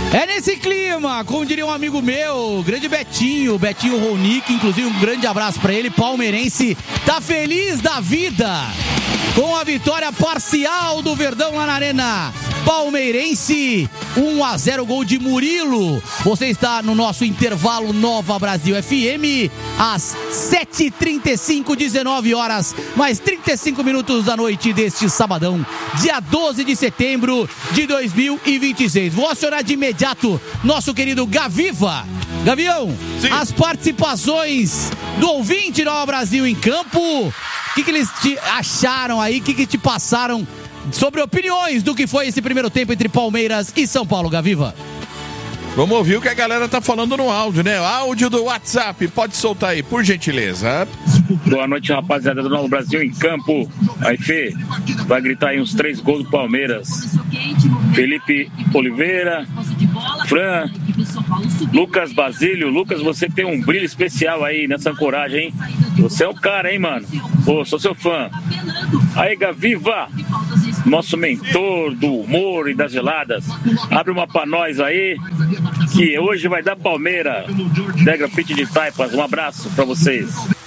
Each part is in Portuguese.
É nesse clima, como diria um amigo meu, grande Betinho Ronick, inclusive um grande abraço pra ele, palmeirense, tá feliz da vida com a vitória parcial do Verdão lá na Arena Palmeirense, 1-0, gol de Murilo. Você está no nosso intervalo Nova Brasil FM, às 7h35, 19 horas, mais 35 minutos da noite deste sabadão, dia 12 de setembro de 2026. Vou acionar de imediato nosso querido Gaviva. Gavião, sim, as participações do ouvinte Nova Brasil em campo, o que eles te acharam aí, o que te passaram sobre opiniões do que foi esse primeiro tempo entre Palmeiras e São Paulo, Gaviva? Vamos ouvir o que a galera tá falando no áudio, né? Áudio do WhatsApp, pode soltar aí, por gentileza. Boa noite, rapaziada do Novo Brasil em campo. Aí, Fê, vai gritar aí uns 3 gols do Palmeiras. Felipe Oliveira, Fran, Lucas Basílio. Lucas, você tem um brilho especial aí nessa ancoragem, hein? Você é o cara, hein, mano? Pô, sou seu fã. Aí, Gaviva, nosso mentor do humor e das geladas, abre uma pra nós aí, que hoje vai dar Palmeira. Degra Pit de Taipas, um abraço pra vocês.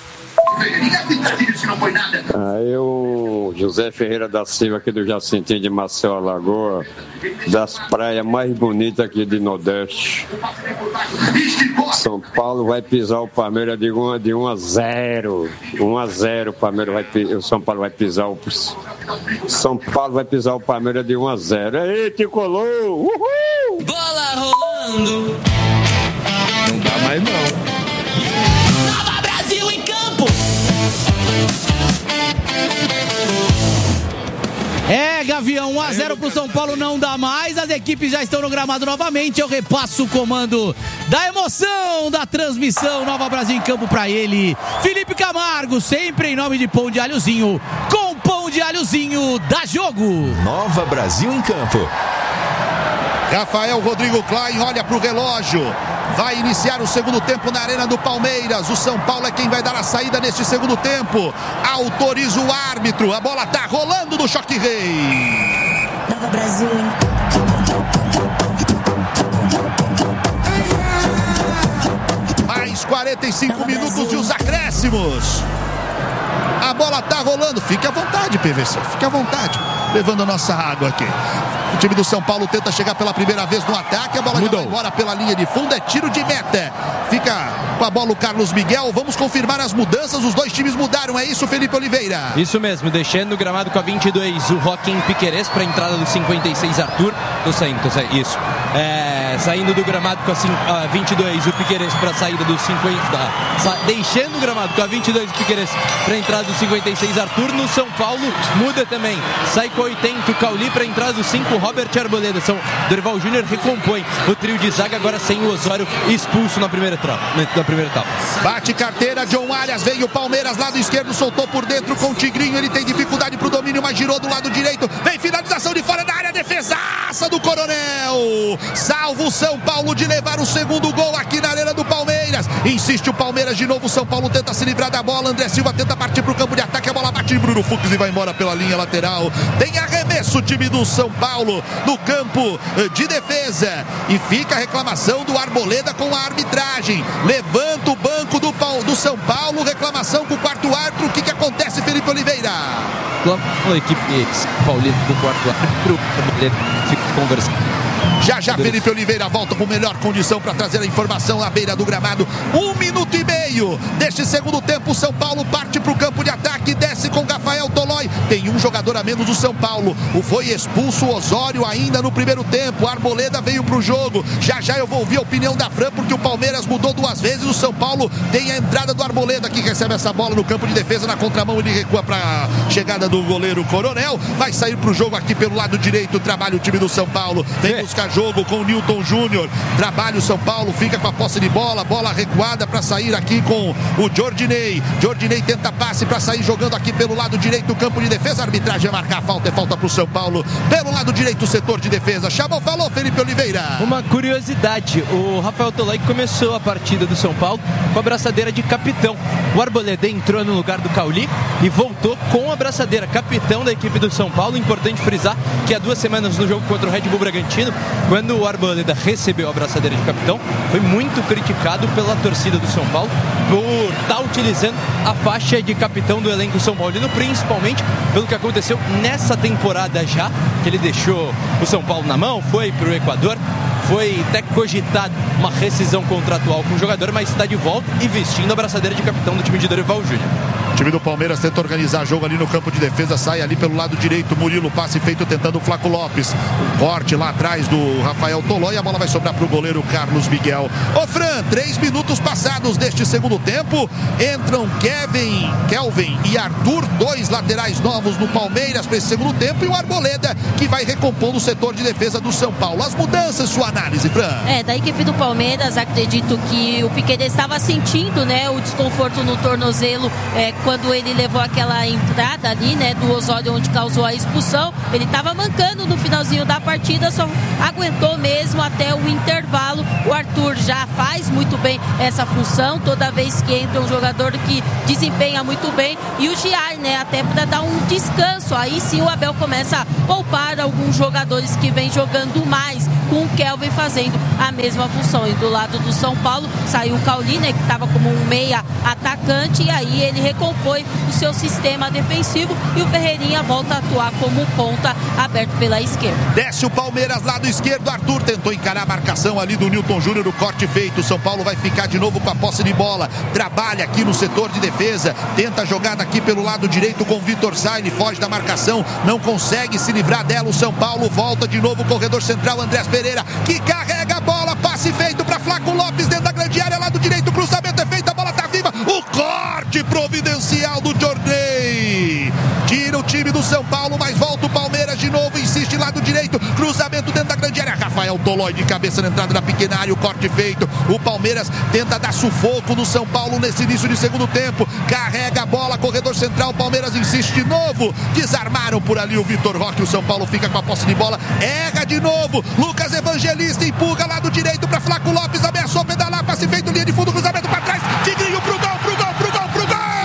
Eu, José Ferreira da Silva, aqui do Jacintinho de Maceió, Alagoa, das praias mais bonitas aqui de Nordeste. São Paulo vai pisar o Palmeiras de 1-0. 1-0, o São Paulo vai pisar o São Paulo vai pisar o Palmeiras de 1-0. Aí, tricolor! Uhul! Bola rolando. Não dá mais não. Nova Brasil em campo. É, Gavião, 1-0 pro São Paulo, não dá mais. As equipes já estão no gramado novamente. Eu repasso o comando da emoção da transmissão. Nova Brasil em campo pra ele, Felipe Camargo, sempre em nome de Pão de Alhozinho. Com Pão de Alhozinho, dá jogo. Nova Brasil em campo. Rafael Rodrigo Klein olha pro relógio. Vai iniciar o segundo tempo na Arena do Palmeiras. O São Paulo é quem vai dar a saída neste segundo tempo. Autoriza o árbitro. A bola tá rolando no Choque Rei. Nova Brasil em Mais 45 minutos de os acréscimos. A bola tá rolando. Fique à vontade, PVC. Fique à vontade. Levando a nossa água aqui. O time do São Paulo tenta chegar pela primeira vez no ataque. A bola já vai embora pela linha de fundo. É tiro de meta. Fica com a bola o Carlos Miguel. Vamos confirmar as mudanças. Os dois times mudaram. É isso, Felipe Oliveira? Isso mesmo. Deixando no gramado com a 22 o Joaquim Piquerez para a entrada do 56 Arthur. Tô saindo. Isso. Saindo do gramado com a 22 o Piquerez para a saída do 50. Deixando o gramado com a 22 o Piquerez para a entrada do 56 Arthur. No São Paulo muda também. Sai com 80 o Cauli para a entrada do 5 Robert Arboleda. Dorival Júnior recompõe o trio de zaga, agora sem o Osório expulso na primeira etapa. Bate carteira, John Arias, veio o Palmeiras, lado esquerdo, soltou por dentro com o Tigrinho, ele tem dificuldade pro domínio, mas girou do lado direito, vem finalização de fora da área, defesaça do Coronel, salva o São Paulo de levar o segundo gol aqui na Arena do Palmeiras. Insiste o Palmeiras de novo, o São Paulo tenta se livrar da bola, André Silva tenta partir pro campo de ataque, a bola bate em Bruno Fux e vai embora pela linha lateral. Tem arremesso o time do São Paulo no campo de defesa e fica a reclamação do Arboleda com a arbitragem. Levanta o banco do São Paulo, reclamação com o quarto árbitro. O que acontece, Felipe Oliveira? A equipe paulista do quarto árbitro fica conversando. Já Felipe Oliveira volta com melhor condição para trazer a informação na beira do gramado. 1 minuto e meio deste segundo tempo. O São Paulo parte para o campo de ataque, desce com Rafael Tolói. Tem um jogador a menos do São Paulo. Foi expulso o Osório ainda no primeiro tempo. Arboleda veio para o jogo. Já eu vou ouvir a opinião da Fran, porque o Palmeiras mudou 2 vezes. O São Paulo tem a entrada do Arboleda, que recebe essa bola no campo de defesa. Na contramão ele recua para a chegada do goleiro Coronel. Vai sair para o jogo aqui pelo lado direito. Trabalha o time do São Paulo. Vem buscar jogo com o Newton Júnior. Trabalha o São Paulo, fica com a posse de bola. Bola recuada para sair aqui com o Jordinei. Jordinei tenta passe para sair jogando aqui pelo lado direito do campo de defesa. A arbitragem vai marcar a falta, é falta para o São Paulo. Pelo lado direito, o setor de defesa. Chamou, falou, Felipe Oliveira. Uma curiosidade, o Rafael Tolói começou a partida do São Paulo com a braçadeira de capitão. O Arboleda entrou no lugar do Cauli e voltou com a braçadeira. Capitão da equipe do São Paulo. Importante frisar que há 2 semanas no jogo contra o Red Bull Bragantino quando o Arboleda recebeu a abraçadeira de capitão, foi muito criticado pela torcida do São Paulo por estar utilizando a faixa de capitão do elenco São Paulino, principalmente pelo que aconteceu nessa temporada já, que ele deixou o São Paulo na mão, foi para o Equador, foi até cogitado uma rescisão contratual com o jogador, mas está de volta e vestindo a abraçadeira de capitão do time de Dorival Júnior. O time do Palmeiras tenta organizar jogo ali no campo de defesa, sai ali pelo lado direito, Murilo, passe feito tentando o Flaco Lopes, um corte lá atrás do Rafael Tolói, a bola vai sobrar para o goleiro Carlos Miguel. Ô Fran, 3 minutos passados deste segundo tempo, entram Kelvin e Arthur, 2 laterais novos no Palmeiras para esse segundo tempo, e o Arboleda que vai recompondo o setor de defesa do São Paulo. As mudanças, sua análise, Fran? Da equipe do Palmeiras, acredito que o Piquerez estava sentindo, né, o desconforto no tornozelo, quando ele levou aquela entrada ali, né, do Osório, onde causou a expulsão. Ele estava mancando no finalzinho da partida, só aguentou mesmo até o intervalo. O Arthur já faz muito bem essa função, toda vez que entra um jogador que desempenha muito bem, e o Giai, né, até para dar um descanso. Aí sim o Abel começa a poupar alguns jogadores que vem jogando mais, com o Kelvin fazendo a mesma função. E do lado do São Paulo saiu o Cauli, né, que estava como um meia atacante, e aí ele recompõe o seu sistema defensivo, e o Ferreirinha volta a atuar como ponta aberto pela esquerda. Desce o Palmeiras, lado esquerdo, Arthur tentou encarar a marcação ali do Newton Júnior, o corte feito. O São Paulo vai ficar de novo com a posse de bola, trabalha aqui no setor de defesa, tenta a jogada aqui pelo lado direito com o Vitor Sá, ele foge da marcação, não consegue se livrar dela. O São Paulo volta de novo, corredor central, Andrés Pereira, que carrega a bola, passe feito para Flaco Lopes dentro da grande área, lado direito, cruzamento é feito, a bola tá viva, o corte providencial do Jorney, tira o time do São Paulo, mas volta o Palmeiras de novo, insiste lado direito, cruzamento dentro da grande área, Rafael Tolói de cabeça na entrada da pequena área, o corte feito. O Palmeiras tenta dar sufoco no São Paulo nesse início de segundo tempo, carrega a bola, corredor central, o Palmeiras insiste de novo, desarmaram por ali o Vitor Roque, o São Paulo fica com a posse de bola, erra de novo, Lucas Evangelista empurra lado direito para Flaco Lopes, ameaçou pedalar, passe feito, linha de fundo, cruzamento para trás, Tigrinho pro gol, pro gol, pro gol, pro gol!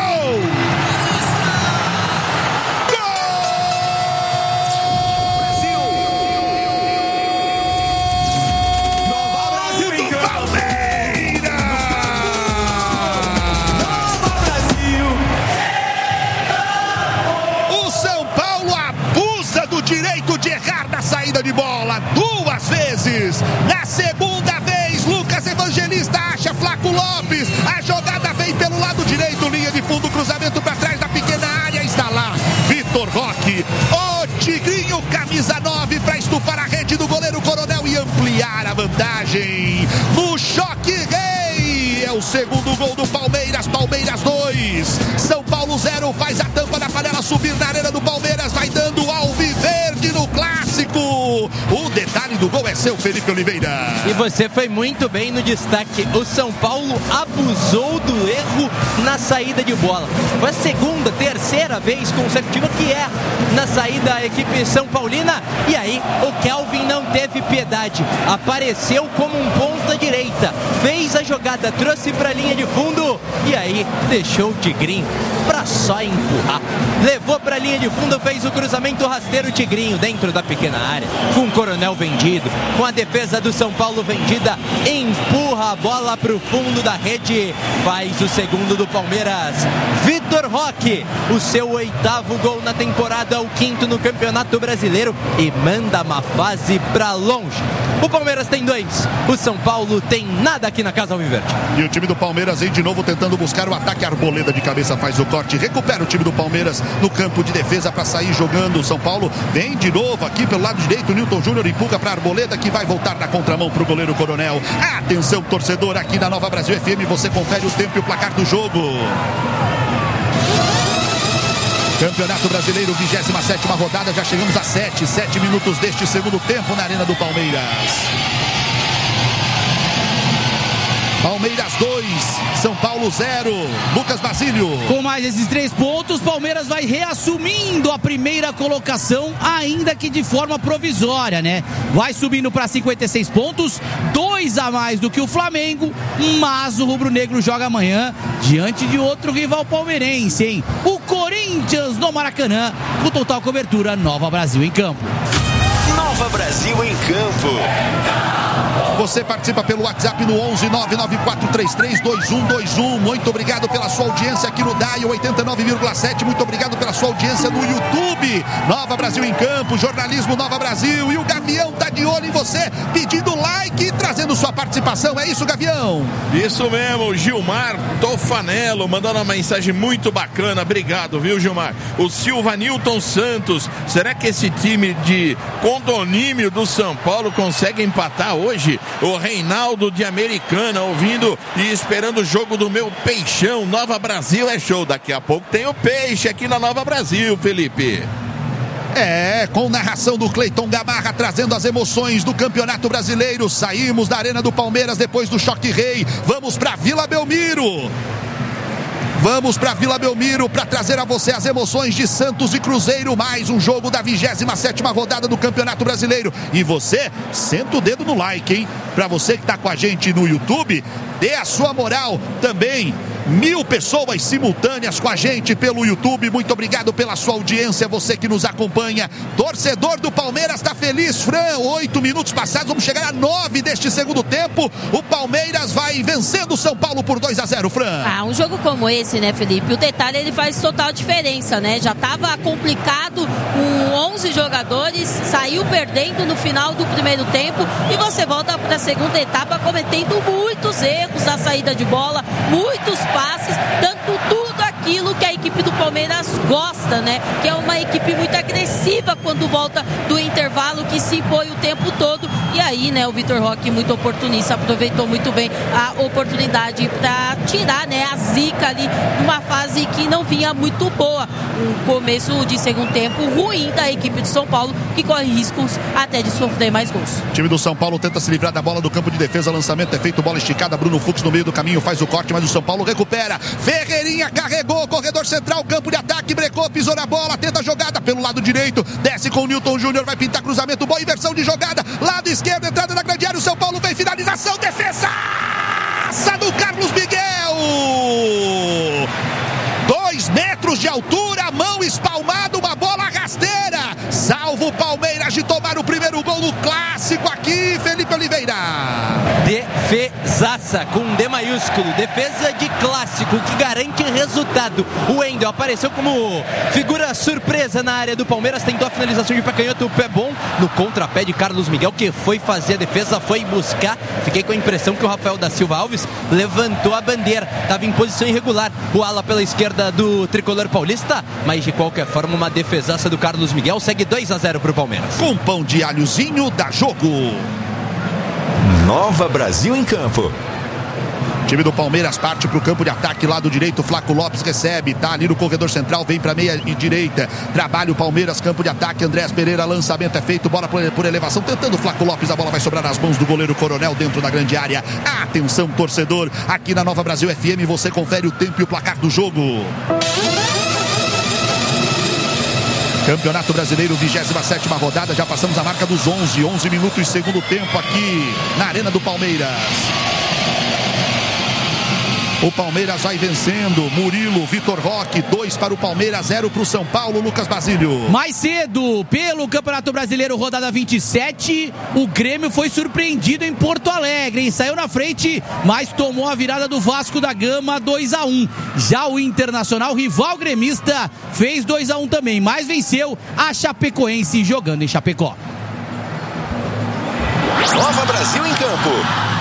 Direito de errar na saída de bola 2 vezes. Na segunda vez, Lucas Evangelista acha Flaco Lopes. A jogada vem pelo lado direito, linha de fundo, cruzamento para trás da pequena área. Está lá Vitor Roque, o Tigrinho, camisa 9, para estufar a rede do goleiro Coronel e ampliar a vantagem. No choque rei, é o segundo gol do Palmeiras. Palmeiras 2, São Paulo 0. Faz a tampa da panela subir na arena do Palmeiras, vai dando alviverde no clássico. O detalhe do gol é seu, Felipe Oliveira. E você foi muito bem no destaque. O São Paulo abusou do erro na saída de bola. Foi a segunda, terceira vez consecutiva que erra na saída a equipe São Paulina. E aí o Kelvin não teve piedade. Apareceu como um ponta direita. Fez a jogada, trouxe para a linha de fundo. E aí deixou o Tigrinho para só empurrar. Levou para a linha de fundo, fez o cruzamento rasteiro, Tigrinho dentro da pequena área. Com o Coronel vendido, com a defesa do São Paulo vendida, empurra a bola para o fundo da rede. Faz o segundo do Palmeiras. Vitor Roque, o seu 8º gol na temporada, o 5º no Campeonato Brasileiro, e manda uma fase para longe. O Palmeiras tem 2, o São Paulo tem nada aqui na Casa Alviverde. E o time do Palmeiras vem de novo tentando buscar o ataque. Arboleda de cabeça faz o corte, recupera o time do Palmeiras no campo de defesa para sair jogando. O São Paulo vem de novo aqui pelo lado direito, Newton Júnior empurra para Arboleda, que vai voltar na contramão para o goleiro Coronel. Atenção, torcedor, aqui na Nova Brasil FM, você confere o tempo e o placar do jogo. Campeonato Brasileiro, 27ª rodada, já chegamos a 7 minutos deste segundo tempo na Arena do Palmeiras. Palmeiras 2, São Paulo 0. Lucas Basílio. Com mais esses 3 pontos, Palmeiras vai reassumindo a primeira colocação, ainda que de forma provisória, né? Vai subindo para 56 pontos, 2 a mais do que o Flamengo, mas o rubro-negro joga amanhã diante de outro rival palmeirense, hein? O Corinthians no Maracanã, com total cobertura Nova Brasil em Campo. Nova Brasil em Campo. Você participa pelo WhatsApp no 11994332121. Muito obrigado pela sua audiência aqui no Dial 89,7. Muito obrigado pela sua audiência no YouTube. Nova Brasil em Campo, jornalismo Nova Brasil. E o Gavião tá de olho em você, pedindo like e trazendo sua participação. É isso, Gavião? Isso mesmo, Gilmar Tofanello mandando uma mensagem muito bacana. Obrigado, viu, Gilmar? O Silva Nilton Santos, será que esse time de condomínio do São Paulo consegue empatar hoje? O Reinaldo de Americana ouvindo e esperando o jogo do meu Peixão. Nova Brasil é show. Daqui a pouco tem o Peixe aqui na Nova Brasil, Felipe. Com narração do Cleiton Gamarra, trazendo as emoções do Campeonato Brasileiro. Saímos da Arena do Palmeiras depois do Choque Rei. Vamos para Vila Belmiro. Vamos para Vila Belmiro para trazer a você as emoções de Santos e Cruzeiro. Mais um jogo da 27ª rodada do Campeonato Brasileiro. E você, senta o dedo no like, hein? Para você que está com a gente no YouTube, dê a sua moral também. 1000 pessoas simultâneas com a gente pelo YouTube. Muito obrigado pela sua audiência, você que nos acompanha. Torcedor do Palmeiras está feliz, Fran. 8 minutos passados, vamos chegar a 9 deste segundo tempo. O Palmeiras vai vencendo o São Paulo por 2-0, Fran. Um jogo como esse, né, Felipe? O detalhe, ele faz total diferença, né? Já estava complicado com 11 jogadores, saiu perdendo no final do primeiro tempo e você volta para a segunda etapa cometendo muitos erros na saída de bola, muitos passes, dando tudo aquilo que a equipe do Palmeiras gosta, né? Que é uma equipe muito agressiva quando volta do intervalo, que se impõe o tempo todo. E aí, né, o Vitor Roque, muito oportunista, aproveitou muito bem a oportunidade para tirar, né, a zica ali, numa fase que não vinha muito boa. Um começo de segundo tempo ruim da equipe de São Paulo, que corre riscos até de sofrer mais gols. O time do São Paulo tenta se livrar da bola do campo de defesa, lançamento é feito, bola esticada, Bruno Fux no meio do caminho, faz o corte, mas o São Paulo recupera. Ferreirinha carregou, corredor central, campo de ataque, brecou, pisou na bola, tenta a jogada pelo lado direito, desce com o Newton Júnior, vai pintar cruzamento, boa inversão de jogada, lado esquerdo, entrada na grande área, o São Paulo vem, finalização, defesa do Carlos Miguel. 2 metros de altura, mão espalmada, uma bola rasteira. Salva o Palmeiras de tomar o primeiro gol no clássico aqui, Felipe Oliveira. Defesaça com D maiúsculo, defesa de clássico que garante resultado. O Wendel apareceu como figura surpresa na área do Palmeiras, tentou a finalização de pé canhoto, o pé bom no contrapé de Carlos Miguel, que foi fazer a defesa, foi buscar. Fiquei com a impressão que o Rafael da Silva Alves levantou a bandeira, estava em posição irregular, o ala pela esquerda do tricolor paulista, mas de qualquer forma uma defesaça do Carlos Miguel, segue 2-0 pro Palmeiras. Com pão de alhozinho, dá jogo. Nova Brasil em Campo. O time do Palmeiras parte para o campo de ataque, lado direito, Flaco Lopes recebe, tá ali no corredor central, vem para meia e direita, trabalha o Palmeiras, campo de ataque, Andrés Pereira, lançamento é feito, bola por elevação, tentando o Flaco Lopes, a bola vai sobrar nas mãos do goleiro Coronel dentro da grande área. Atenção, torcedor, aqui na Nova Brasil FM você confere o tempo e o placar do jogo. Campeonato Brasileiro, 27ª rodada, já passamos a marca dos 11 minutos, segundo tempo aqui na Arena do Palmeiras. O Palmeiras vai vencendo, Murilo, Vitor Roque, 2 para o Palmeiras, 0 para o São Paulo, Lucas Basílio. Mais cedo, pelo Campeonato Brasileiro, rodada 27, o Grêmio foi surpreendido em Porto Alegre, hein? Saiu na frente, mas tomou a virada do Vasco da Gama, 2-1. Já o Internacional, rival gremista, fez 2-1 também, mas venceu a Chapecoense jogando em Chapecó. Nova Brasil em Campo.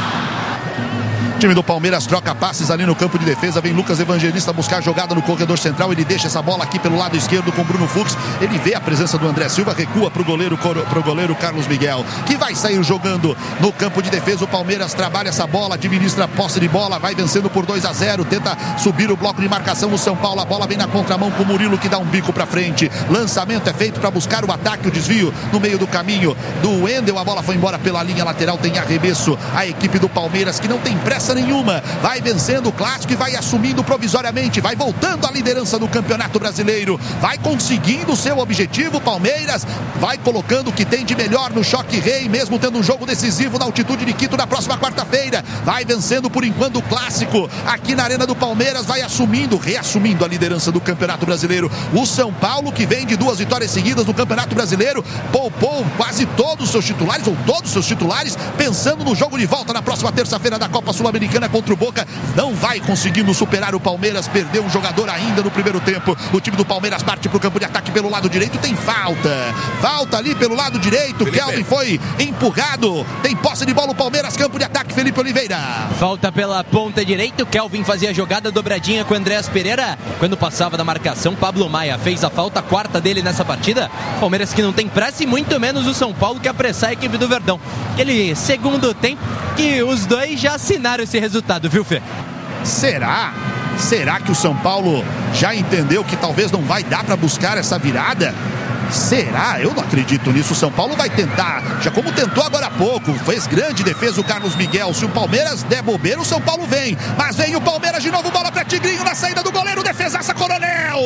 O time do Palmeiras troca passes ali no campo de defesa, vem Lucas Evangelista buscar a jogada no corredor central, ele deixa essa bola aqui pelo lado esquerdo com Bruno Fux, ele vê a presença do André Silva, recua pro goleiro Carlos Miguel, que vai sair jogando no campo de defesa. O Palmeiras trabalha essa bola, administra a posse de bola, vai vencendo por 2-0, tenta subir o bloco de marcação o São Paulo, a bola vem na contramão com o Murilo que dá um bico pra frente, lançamento é feito para buscar o ataque, o desvio no meio do caminho do Wendel, a bola foi embora pela linha lateral, tem arremesso a equipe do Palmeiras que não tem pressa diferença nenhuma. Vai vencendo o clássico e vai assumindo provisoriamente, vai voltando à liderança do Campeonato Brasileiro, vai conseguindo o seu objetivo. Palmeiras vai colocando o que tem de melhor no Choque Rei, mesmo tendo um jogo decisivo na altitude de Quito na próxima quarta-feira. Vai vencendo por enquanto o clássico aqui na Arena do Palmeiras, vai reassumindo a liderança do Campeonato Brasileiro. O São Paulo, que vem de 2 vitórias seguidas no Campeonato Brasileiro, poupou quase todos os seus titulares, ou todos os seus titulares, pensando no jogo de volta na próxima terça-feira da Copa Sul-Americana contra o Boca. Não vai conseguindo superar o Palmeiras, perdeu um jogador ainda no primeiro tempo. O time do Palmeiras parte para o campo de ataque pelo lado direito, tem falta ali pelo lado direito. Felipe. Kelvin foi empurrado, tem posse de bola o Palmeiras, campo de ataque, Felipe Oliveira. Falta pela ponta direita, o Kelvin fazia a jogada dobradinha com o Andréas Pereira, quando passava da marcação. Pablo Maia fez a falta, quarta dele nessa partida. Palmeiras que não tem pressa e muito menos o São Paulo, que apressar a equipe do Verdão. Aquele segundo tempo que os dois já assinaram esse resultado, viu, Fê? Será que o São Paulo já entendeu que talvez não vai dar para buscar essa virada? Será? Eu não acredito nisso. O São Paulo vai tentar, já como tentou agora há pouco. Fez grande defesa o Carlos Miguel. Se o Palmeiras der bobeira, o São Paulo vem. Mas vem o Palmeiras de novo, bola para Tigrinho na saída do goleiro, defesaça Coronel.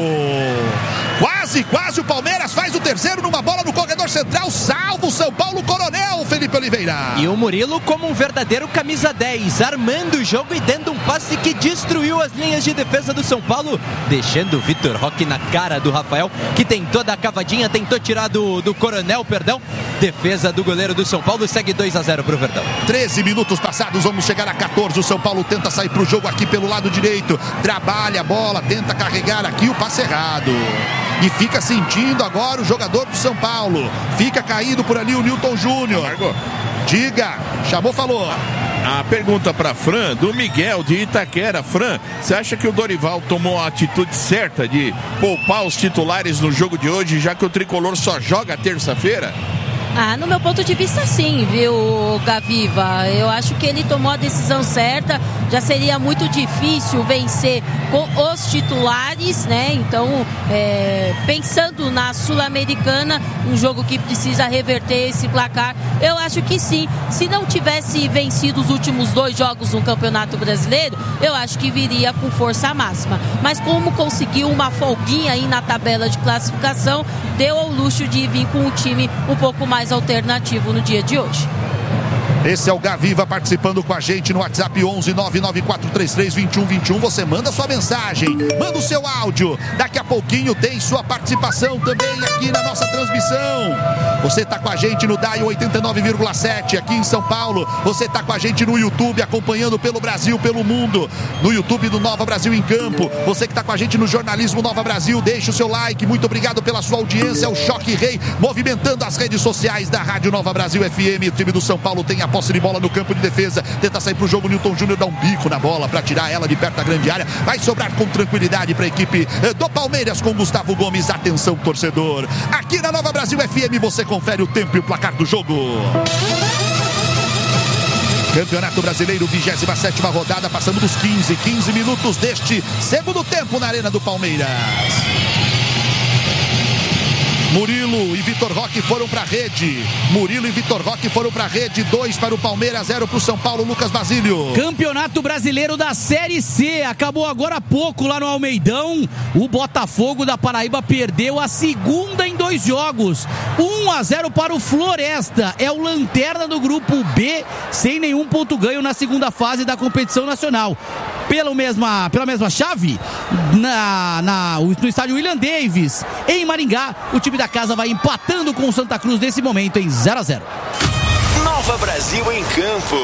Quase o Palmeiras faz o terceiro numa bola no corredor central, salva o São Paulo, Coronel, Felipe Oliveira. E o Murilo como um verdadeiro camisa 10, armando o jogo e dando um passe que destruiu as linhas de defesa do São Paulo, deixando o Vitor Roque na cara do Rafael, que tentou dar cavadinha, tentou tirar do Coronel, perdão. Defesa do goleiro do São Paulo, segue 2-0 pro Verdão. 13 minutos passados, vamos chegar a 14. O São Paulo tenta sair pro jogo aqui pelo lado direito, trabalha a bola, tenta carregar aqui, o passe errado. E fica sentindo agora o jogador do São Paulo. Fica caído por ali o Newton Júnior. Diga, chamou, falou. A pergunta para Fran, do Miguel de Itaquera. Fran, você acha que o Dorival tomou a atitude certa de poupar os titulares no jogo de hoje, já que o Tricolor só joga terça-feira? No meu ponto de vista, sim, viu, Gaviva? Eu acho que ele tomou a decisão certa. Já seria muito difícil vencer com os titulares, né? Então, pensando na Sul-Americana, um jogo que precisa reverter esse placar, eu acho que sim. Se não tivesse vencido os últimos 2 jogos no Campeonato Brasileiro, eu acho que viria com força máxima. Mas como conseguiu uma folguinha aí na tabela de classificação, deu ao luxo de vir com um time um pouco mais alternativo no dia de hoje. Esse é o Gaviva participando com a gente no WhatsApp 11 99433 2121. Você manda sua mensagem, manda o seu áudio. Daqui a pouquinho tem sua participação também aqui na nossa transmissão. Você está com a gente no DAI 89,7 aqui em São Paulo. Você está com a gente no YouTube, acompanhando pelo Brasil, pelo mundo. No YouTube do Nova Brasil em Campo. Você que está com a gente no Jornalismo Nova Brasil, deixa o seu like. Muito obrigado pela sua audiência. O Choque Rei movimentando as redes sociais da Rádio Nova Brasil FM. O time do São Paulo tem a posse de bola no campo de defesa, tenta sair pro jogo, Newton Júnior dá um bico na bola para tirar ela de perto da grande área, vai sobrar com tranquilidade para a equipe do Palmeiras com Gustavo Gomes. Atenção, torcedor, aqui na Nova Brasil FM você confere o tempo e o placar do jogo. Campeonato Brasileiro, 27ª rodada, passando dos 15 minutos deste segundo tempo na Arena do Palmeiras. Murilo e Vitor Roque foram para a rede. 2 para o Palmeiras, 0 para o São Paulo. Lucas Basílio. Campeonato Brasileiro da Série C. Acabou agora há pouco lá no Almeidão. O Botafogo da Paraíba perdeu a segunda em 2 jogos. 1-0 para o Floresta. É o lanterna do grupo B, sem nenhum ponto ganho na segunda fase da competição nacional. Pela mesma chave, no estádio William Davis, em Maringá, o time da casa vai empatando com o Santa Cruz nesse momento em 0-0. Nova Brasil em Campo.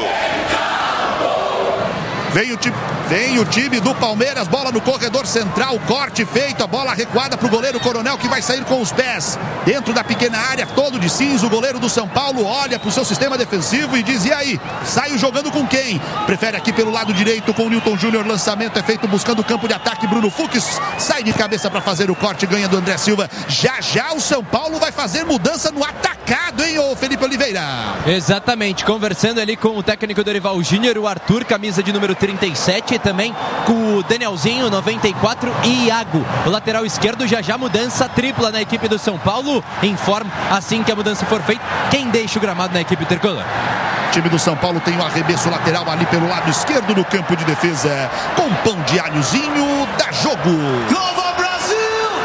Vem o time do Palmeiras, bola no corredor central, corte feito, a bola recuada para o goleiro Coronel, que vai sair com os pés dentro da pequena área, todo de cinza. O goleiro do São Paulo olha para o seu sistema defensivo e diz: e aí, saio jogando com quem? Prefere aqui pelo lado direito com o Newton Júnior, lançamento é feito buscando o campo de ataque. Bruno Fux sai de cabeça para fazer o corte, ganha do André Silva. Já o São Paulo vai fazer mudança no atacado, hein, ô Felipe Oliveira? Exatamente, conversando ali com o técnico Dorival Júnior, o Arthur, camisa de número 30, 37, também com o Danielzinho, 94, e Iago. O lateral esquerdo, já mudança tripla na equipe do São Paulo. Informa, assim que a mudança for feita, quem deixa o gramado na equipe tricolor. O time do São Paulo tem um arremesso lateral ali pelo lado esquerdo no campo de defesa, com pão de alhozinho, dá jogo. Nova Brasil!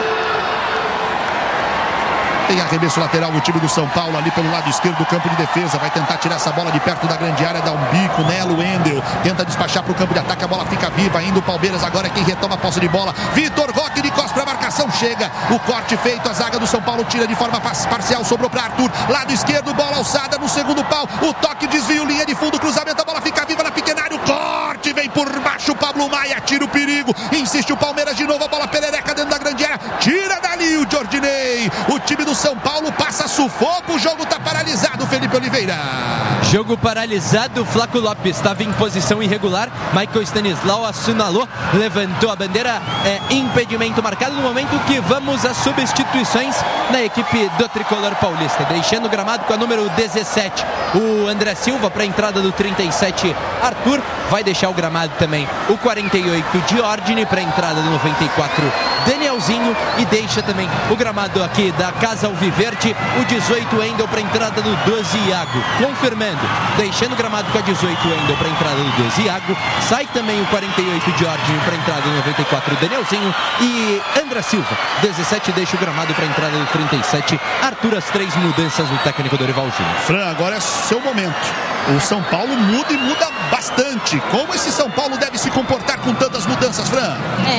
Tem arremesso lateral no time do São Paulo ali pelo lado esquerdo do campo de defesa. Vai tentar tirar essa bola de perto da grande área, dá um bico nela, o Wendel tenta despachar para o campo de ataque, a bola fica viva, ainda o Palmeiras agora é quem retoma a posse de bola. Vitor Roque de costas para a marcação, chega, o corte feito, a zaga do São Paulo tira de forma parcial, sobrou para Arthur, lado esquerdo, bola alçada no segundo pau, o toque, desvio, linha de fundo, cruzamento, a bola fica viva na pequena área, o corte vem por baixo, Pablo Maia tira o perigo, insiste o Palmeiras de novo, a bola perereca dentro da grande área, tira dali o Jordinei, o time do São Paulo passa sufoco, o jogo está paralisado, Felipe Oliveira. Jogo paralisado, Flaco Lopes estava em posição irregular, Michael Stanislau assinalou, levantou a bandeira, impedimento marcado no momento que vamos às substituições na equipe do Tricolor Paulista, deixando o gramado com a número 17, o André Silva para a entrada do 37, Arthur, vai deixar o gramado também o 48, Diordine para a entrada do 94, Danielzinho, e deixa também o gramado aqui da Casa Alviverde, o 18, Wendel para a entrada do 12, Iago, confirmando, deixando o gramado com a 18, Wendel para a entrada do 12, Iago, sai também o 48, Diordine para a entrada do 94, Danielzinho, e André Silva, 17, deixa o gramado para a entrada do 37, Arthur, as 3 mudanças do técnico Dorival Júnior. Fran, agora é seu momento. O São Paulo muda e muda bastante. Como esse São Paulo deve se comportar com tantas mudanças, Fran?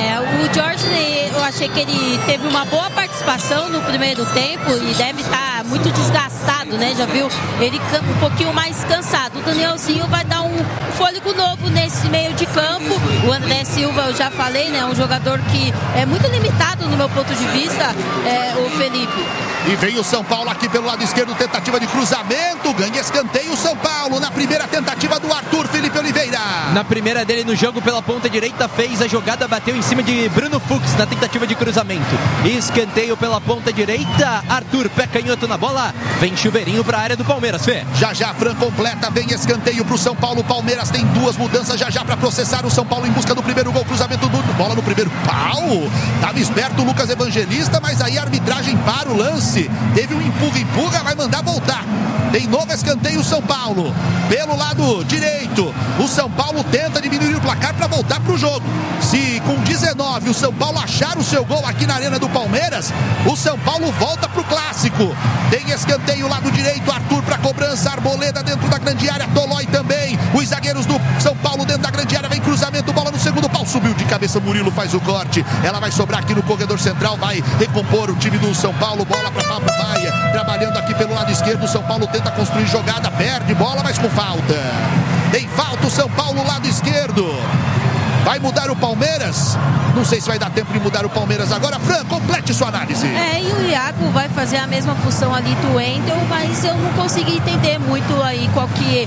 O Jorge, eu achei que ele teve uma boa participação no primeiro tempo e deve estar muito desgastado, né? Já viu ele um pouquinho mais cansado. O Danielzinho vai dar um fôlego novo nesse meio de campo. O André Silva, eu já falei, né? Um jogador que é muito limitado no meu ponto de vista, o Felipe. E vem o São Paulo aqui pelo lado esquerdo, tentativa de cruzamento, ganha escanteio o São Paulo na primeira tentativa do Arthur, Felipe Oliveira. Na primeira dele no jogo pela ponta direita, fez a jogada, bateu em cima de Bruno Fux na tentativa de cruzamento. Escanteio pela ponta direita, Arthur, pé canhoto na bola, vem chuveirinho para a área do Palmeiras, Fê. Já, Fran completa, vem escanteio para o São Paulo, Palmeiras tem 2 mudanças já para processar o São Paulo em busca do primeiro gol, cruzamento do bola no primeiro pau, estava esperto o Lucas Evangelista, mas aí a arbitragem para o lance. Teve um empurra, vai mandar voltar. Tem novo escanteio o São Paulo. Pelo lado direito, o São Paulo tenta diminuir o placar para voltar para o jogo. Se com 19 o São Paulo achar o seu gol aqui na Arena do Palmeiras, o São Paulo volta para o clássico. Tem escanteio lado direito, Arthur para cobrança, Arboleda dentro da grande área, Tolói também. Os zagueiros do São Paulo dentro da grande área, vem cruzamento, bola no segundo pau, subiu de cabeça, Murilo faz o corte. Ela vai sobrar aqui no corredor central, vai recompor o time do São Paulo, bola para Pablo Maia, trabalhando aqui pelo lado esquerdo, o São Paulo tenta construir jogada, perde bola, mas com falta. Tem falta o São Paulo, lado esquerdo. Vai mudar o Palmeiras? Não sei se vai dar tempo de mudar o Palmeiras agora. Fran, complete sua análise. E o Iago vai fazer a mesma função ali do Wendel, mas eu não consegui entender muito aí qual que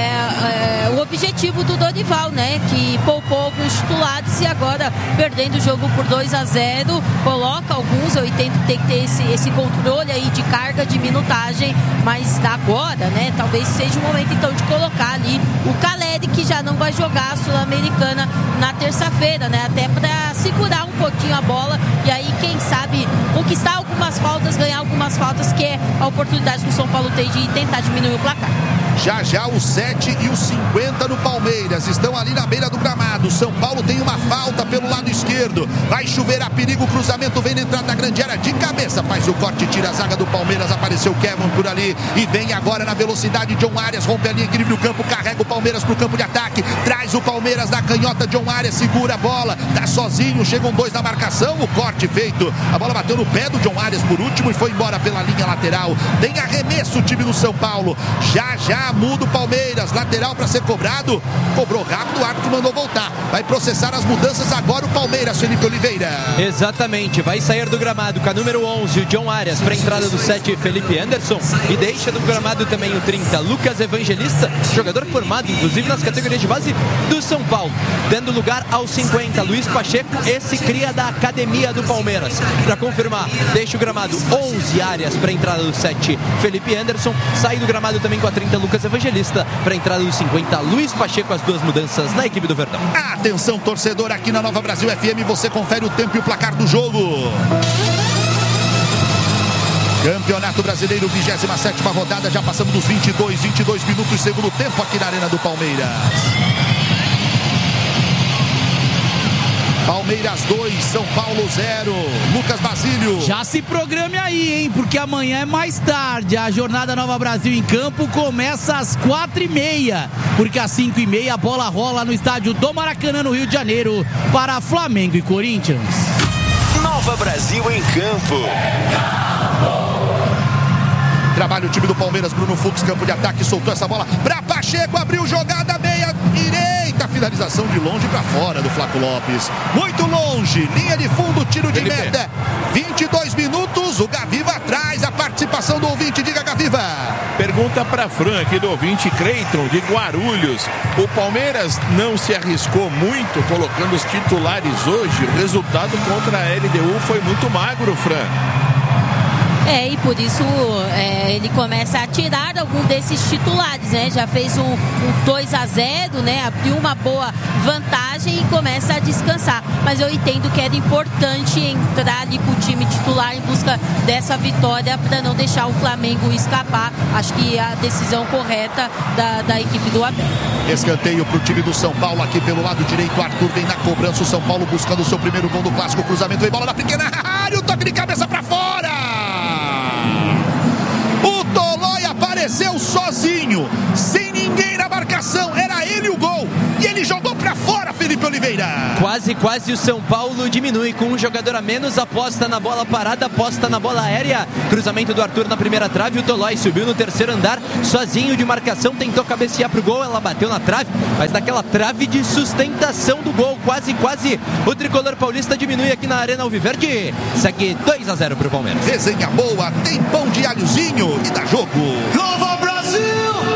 é o objetivo do Dorival, né? Que poupou alguns titulares e agora perdendo o jogo por 2-0, coloca alguns, eu entendo que tem que ter esse controle aí de carga, de minutagem, mas agora, né? Talvez seja o momento então de colocar ali o Caleri, que já não vai jogar a Sul-Americana na terça-feira, né? Até para segurar um pouquinho a bola e aí, quem sabe, conquistar algumas faltas, ganhar algumas faltas, que é a oportunidade que o São Paulo tem de tentar diminuir o placar. Já os 7 e os 50 no Palmeiras estão ali na beira do gramado. São Paulo tem uma falta pelo lado esquerdo, vai chover a perigo, o cruzamento vem na entrada da grande área, de cabeça faz o corte, tira a zaga do Palmeiras, apareceu Kevin por ali e vem agora na velocidade, John Arias rompe a linha, equilíbrio do campo, carrega o Palmeiras pro campo de ataque, traz o Palmeiras na canhota, John Arias segura a bola, tá sozinho, chegam 2 na marcação, o corte feito, a bola bateu no pé do John Arias por último e foi embora pela linha lateral. Tem arremesso o time do São Paulo, já muda o Palmeiras, lateral para ser cobrado, cobrou rápido, o árbitro mandou voltar. lá, vai processar as mudanças agora o Palmeiras, Felipe Oliveira. Exatamente, vai sair do gramado com a número 11, o John Arias, para a entrada do 7, Felipe Anderson, e deixa do gramado também o 30, Lucas Evangelista, jogador formado inclusive nas categorias de base do São Paulo, dando lugar ao 50, Luiz Pacheco, esse cria da academia do Palmeiras. Para confirmar, deixa o gramado 11, Arias, para a entrada do 7, Felipe Anderson, sai do gramado também com a 30, Lucas Evangelista, para a entrada do 50, Luiz Pacheco, as duas mudanças na equipe do Verdão. Atenção, torcedor, aqui na Nova Brasil FM, você confere o tempo e o placar do jogo. Campeonato Brasileiro, 27ª rodada, já passamos dos 22 minutos, segundo tempo aqui na Arena do Palmeiras. Palmeiras 2, São Paulo 0. Lucas Basílio. Já se programe aí, hein? Porque amanhã é mais tarde. A jornada Nova Brasil em campo começa às 4h30. Porque às 5h30 a bola rola no estádio do Maracanã, no Rio de Janeiro, para Flamengo e Corinthians. Nova Brasil em campo. Trabalha o time do Palmeiras, Bruno Fux, campo de ataque, soltou essa bola para Pacheco, abriu jogada, meia direita, finalização de longe para fora do Flaco Lopes. Muito longe, linha de fundo, tiro de meta. 22 minutos, o Gaviva atrás, a participação do ouvinte, diga Gaviva. Pergunta para Fran, aqui do ouvinte Creiton, de Guarulhos. O Palmeiras não se arriscou muito colocando os titulares hoje. O resultado contra a LDU foi muito magro, Fran. E por isso ele começa a tirar algum desses titulares, né? Já fez um 2-0, né? Abriu uma boa vantagem e começa a descansar. Mas eu entendo que era importante entrar ali com o time titular em busca dessa vitória para não deixar o Flamengo escapar. Acho que é a decisão correta da equipe do Abel. Escanteio para o time do São Paulo aqui pelo lado direito. Arthur vem na cobrança. O São Paulo buscando o seu primeiro gol do clássico. Cruzamento, vem bola na pequena área. O toque de cabeça para fora. O Tolói apareceu sozinho, sem ninguém na marcação, era ele o gol, e ele jogou pra fora, Felipe Oliveira. Quase o São Paulo diminui com um jogador a menos, aposta na bola parada, aposta na bola aérea, cruzamento do Arthur na primeira trave, o Tolói subiu no terceiro andar, sozinho de marcação, tentou cabecear pro gol, ela bateu na trave, mas naquela trave de sustentação do gol, quase, o tricolor paulista diminui aqui na Arena Alviverde, segue 2-0 pro Palmeiras. Resenha boa, tem pão de alhozinho e dá jogo. Nova Brasil!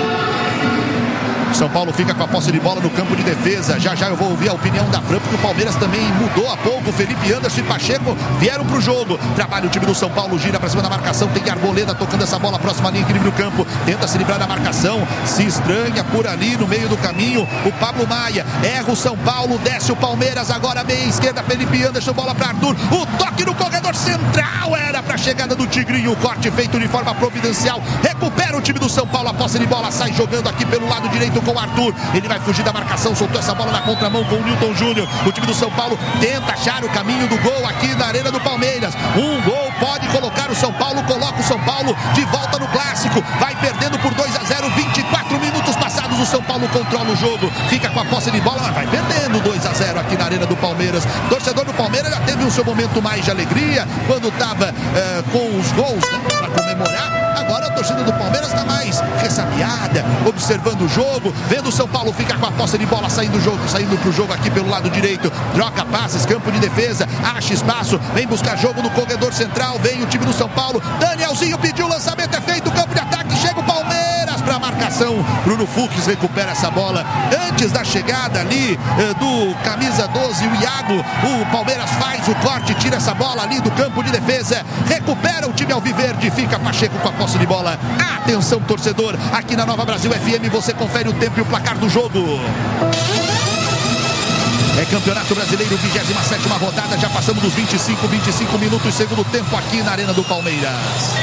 São Paulo fica com a posse de bola no campo de defesa. Já eu vou ouvir a opinião da Fran, porque o Palmeiras também mudou há pouco. Felipe Anderson e Pacheco vieram pro jogo. Trabalha o time do São Paulo, gira pra cima da marcação. Tem Arboleda tocando essa bola, próxima linha, equilíbrio no campo. Tenta se livrar da marcação, se estranha por ali no meio do caminho. O Pablo Maia erra o São Paulo, desce o Palmeiras. Agora meia esquerda, Felipe Anderson, bola pra Arthur. O toque no corredor central era pra chegada do Tigrinho. O corte feito de forma providencial. Recupera o time do São Paulo, a posse de bola, sai jogando aqui pelo lado direito com o Arthur, ele vai fugir da marcação, soltou essa bola na contramão com o Nilton Júnior. O time do São Paulo tenta achar o caminho do gol aqui na Arena do Palmeiras. Um gol pode colocar o São Paulo, coloca o São Paulo de volta no clássico, vai perdendo por 2-0, 24 minutos passados, o São Paulo controla o jogo, fica com a posse de bola, mas vai perdendo 2-0 aqui na Arena do Palmeiras. Torcedor do Palmeiras já teve o seu momento mais de alegria quando estava com os gols, né, para comemorar. Agora a torcida do Palmeiras está mais ressabiada, observando o jogo, vendo o São Paulo ficar com a posse de bola, saindo pro jogo aqui pelo lado direito, troca passes, campo de defesa, acha espaço, vem buscar jogo no corredor central, vem o time do São Paulo, Danielzinho pediu, o lançamento é feito, campo de ataque, chega o Palmeiras para a marcação, Bruno Fux recupera essa bola, antes da chegada ali do camisa 12, o Iago, o Palmeiras faz o corte, tira essa bola ali do campo de defesa, recupera o time alviverde, fica Pacheco com a posse de bola. Atenção, torcedor, aqui na Nova Brasil FM você confere o tempo e o placar do jogo. É Campeonato Brasileiro, 27ª rodada, já passamos dos 25 minutos, segundo tempo aqui na Arena do Palmeiras.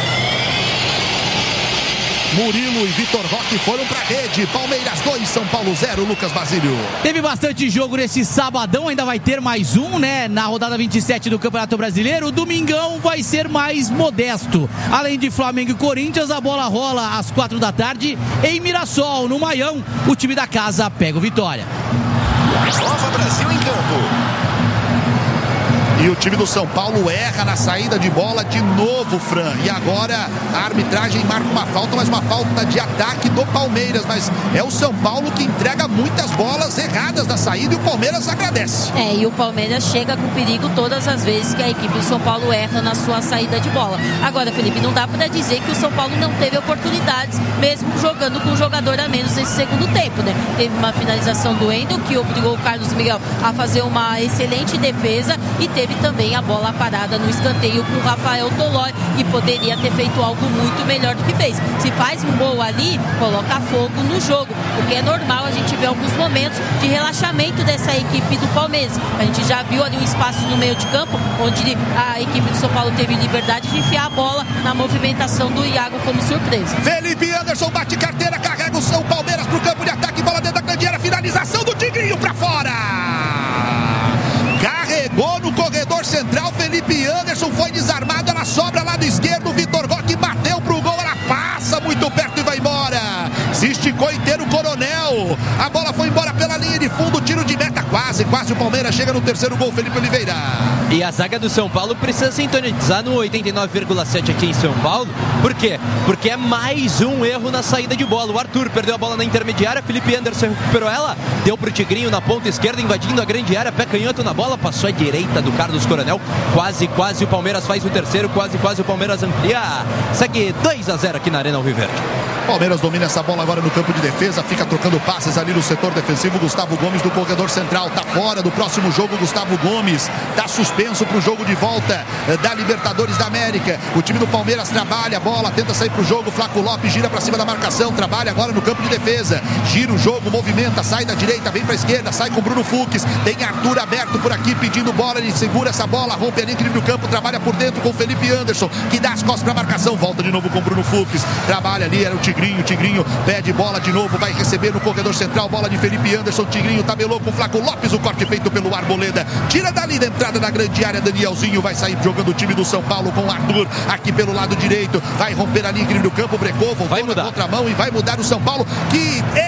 Murilo e Vitor Roque foram pra rede. Palmeiras 2, São Paulo 0, Lucas Basílio. Teve bastante jogo nesse sabadão, ainda vai ter mais um, né? Na rodada 27 do Campeonato Brasileiro. O domingão vai ser mais modesto. Além de Flamengo e Corinthians, a bola rola às 4 da tarde em Mirassol, no Maião. O time da casa pega o Vitória. Nova Brasil em campo. E o time do São Paulo erra na saída de bola de novo, Fran. E agora a arbitragem marca uma falta, mas uma falta de ataque do Palmeiras. Mas é o São Paulo que entrega muitas bolas erradas na saída e o Palmeiras agradece. E o Palmeiras chega com perigo todas as vezes que a equipe do São Paulo erra na sua saída de bola. Agora, Felipe, não dá para dizer que o São Paulo não teve oportunidades, mesmo jogando com um jogador a menos nesse segundo tempo, né? Teve uma finalização do Wendel, que obrigou o Carlos Miguel a fazer uma excelente defesa, e teve também a bola parada no escanteio com o Rafael Tolói, que poderia ter feito algo muito melhor do que fez. Se faz um gol ali, coloca fogo no jogo, porque é normal a gente ver alguns momentos de relaxamento dessa equipe do Palmeiras. A gente já viu ali um espaço no meio de campo, onde a equipe do São Paulo teve liberdade de enfiar a bola na movimentação do Iago como surpresa. Felipe Anderson bate carteira, carrega o São Palmeiras pro campo de ataque, bola dentro da grande área, finalização do Tigrinho pra fora. Carregou no corredor central, Felipe Anderson foi desarmado, ela sobra lado esquerdo, Vitor Roque bateu pro gol, ela passa muito perto e vai embora. Se esticou inteiro o Coronel, a bola foi embora pela linha de fundo, tiro de meta, quase o Palmeiras chega no terceiro gol, Felipe Oliveira. E a zaga do São Paulo precisa sintonizar no 89,7 aqui em São Paulo. Por quê? Porque é mais um erro na saída de bola. O Arthur perdeu a bola na intermediária, Felipe Anderson recuperou ela, deu pro Tigrinho na ponta esquerda, invadindo a grande área, pé canhoto na bola, passou à direita do Carlos Coronel. Quase o Palmeiras faz o terceiro, quase o Palmeiras amplia. Segue 2-0 aqui na Arena Alviverde. Palmeiras domina essa bola agora no campo de defesa, fica trocando passes ali no setor defensivo. Gustavo Gomes do corredor central, tá fora do próximo jogo. Gustavo Gomes tá suspenso pro jogo de volta da Libertadores da América. O time do Palmeiras trabalha a bola, tenta sair pro jogo. Flaco Lopes gira pra cima da marcação, trabalha agora no campo de defesa, gira o jogo, movimenta, sai da direita, vem pra esquerda, sai com Bruno Fux. Tem Arthur aberto por aqui pedindo bola, ele segura essa bola, rompe ali equilíbrio do campo, trabalha por dentro com Felipe Anderson, que dá as costas pra marcação, volta de novo com Bruno Fux, trabalha ali, era o Tigrinho pede bola de novo, vai receber no corredor central, bola de Felipe Anderson, Tigrinho tabelou com Flaco Lopes, o corte feito pelo Arboleda, tira dali da entrada da grande área, Danielzinho vai sair jogando o time do São Paulo com o Arthur, aqui pelo lado direito, vai romper ali equilíbrio do campo, Brecou, voltou na contramão e vai mudar o São Paulo, que